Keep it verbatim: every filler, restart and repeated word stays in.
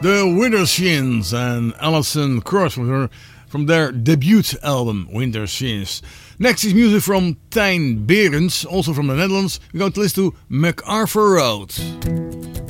The Winter Shins and Alison Krauss from, her, from their debut album, Winter Shins. Next is music from Tijn Berends, also from the Netherlands. We're going to listen to MacArthur Road.